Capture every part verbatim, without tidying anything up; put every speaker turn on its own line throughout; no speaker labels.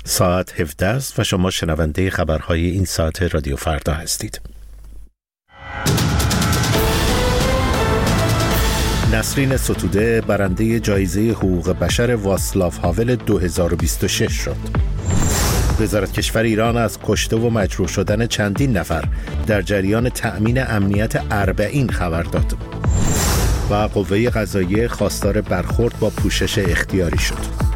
ساعت هفده است و شما شنونده خبرهای این ساعت رادیو فردا هستید. نسرین ستوده برنده جایزه حقوق بشر واصلاو هاول دو هزار و بیست و شش شد. وزارت کشور ایران از کشته و مجروح شدن چندین نفر در جریان تأمین امنیت اربعین خبر داد. و قوه قضاییه خواستار برخورد با پوشش اختیاری شد.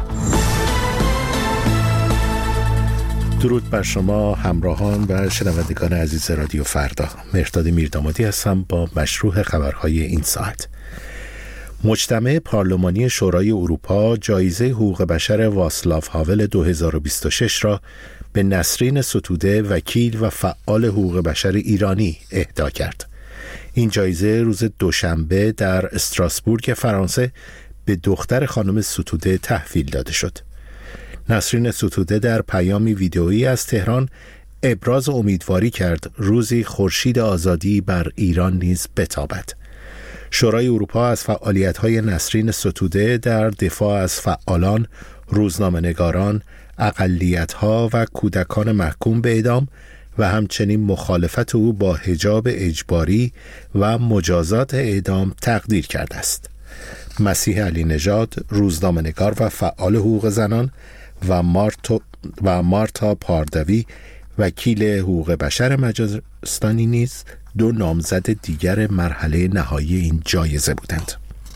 درود بر شما همراهان و شنوندگان عزیز رادیو فردا. مهرداد میردامادی هستم با مشروح خبرهای این ساعت. مجتمع پارلمانی شورای اروپا جایزه حقوق بشر واصلاو هاول دو هزار و بیست و شش را به نسرین ستوده وکیل و فعال حقوق بشر ایرانی اهدا کرد. این جایزه روز دوشنبه در استراسبورگ فرانسه به دختر خانم ستوده تحویل داده شد. نسرین ستوده در پیامی ویدئویی از تهران ابراز امیدواری کرد روزی خورشید آزادی بر ایران نیز بتابد. شورای اروپا از فعالیت‌های نسرین ستوده در دفاع از فعالان، روزنامه‌نگاران، اقلیت‌ها و کودکان محکوم به اعدام و همچنین مخالفت او با حجاب اجباری و مجازات اعدام تقدیر کرده است. مسیح علی نژاد، روزنامه‌نگار و فعال حقوق زنان و مارتو و مارتا پاردوی، وکیل حقوق بشر مجارستانی نیز دو نامزد دیگر مرحله نهایی این جایزه بودند.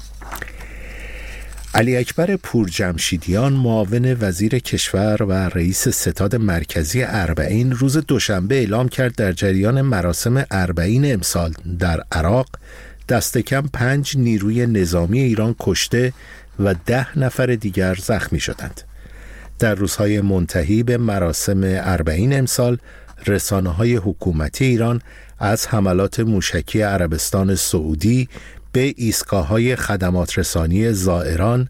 علی اکبر پورجمشیدیان، معاون وزیر کشور و رئیس ستاد مرکزی اربعین، روز دوشنبه اعلام کرد در جریان مراسم اربعین امسال در عراق دست کم پنج نیروی نظامی ایران کشته و ده نفر دیگر زخمی شدند. در روزهای منتهی به مراسم اربعین امسال، رسانه‌های حکومتی ایران از حملات موشکی عربستان سعودی به ایستگاه‌های خدمات رسانی زائران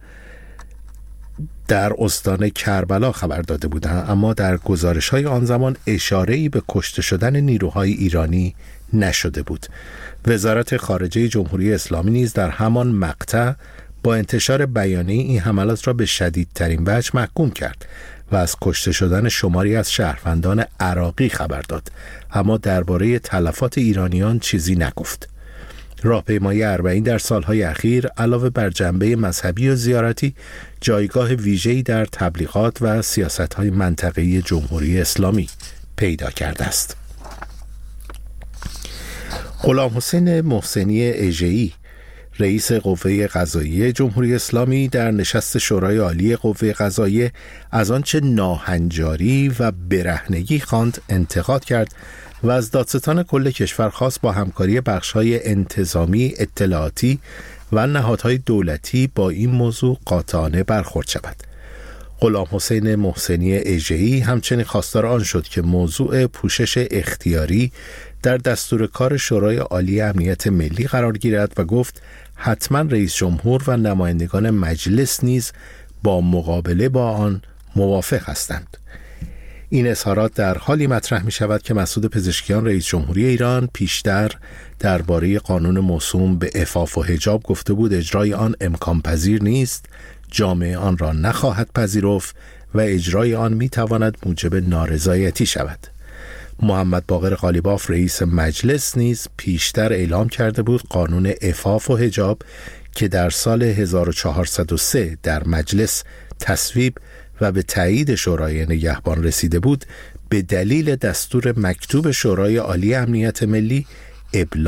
در استان کربلا خبر داده بودند، اما در گزارش‌های آن زمان اشاره‌ای به کشته شدن نیروهای ایرانی نشده بود. وزارت خارجه جمهوری اسلامی نیز در همان مقطع با انتشار بیانیه این حملات را به شدیدترین وجه محکوم کرد و از کشته شدن شماری از شهروندان عراقی خبر داد، اما درباره تلفات ایرانیان چیزی نگفت. راهپیمایی اربعین در سالهای اخیر علاوه بر جنبه مذهبی و زیارتی، جایگاه ویژه‌ای در تبلیغات و سیاست‌های منطقه‌ای جمهوری اسلامی پیدا کرده است. غلام حسین محسنی اژه‌ای، رئیس قوه قضاییه جمهوری اسلامی، در نشست شورای عالی قوه قضاییه از آنچه ناهنجاری و برهنگی خواند انتقاد کرد و از دادستان کل کشور خواست با همکاری بخش‌های انتظامی، اطلاعاتی و نهادهای دولتی با این موضوع قاطعانه برخورد شود. غلام حسین محسنی اژه‌ای همچنین خواستار آن شد که موضوع پوشش اختیاری در دستور کار شورای عالی امنیت ملی قرار گیرد و گفت حتما رئیس جمهور و نمایندگان مجلس نیز با مقابله با آن موافق هستند. این اظهارات در حالی مطرح می شود که مسعود پزشکیان، رئیس جمهوری ایران، پیشتر درباره قانون موسوم به عفاف و حجاب گفته بود اجرای آن امکان پذیر نیست، جامعه آن را نخواهد پذیرفت و اجرای آن می تواند موجب نارضایتی شود. محمد باقر قالیباف، رئیس مجلس، نیز پیشتر اعلام کرده بود قانون عفاف و حجاب که در سال هزار و چهارصد و سه در مجلس تصویب و به تایید شورای نگهبان رسیده بود، به دلیل دستور مکتوب شورای عالی امنیت ملی ابلاغ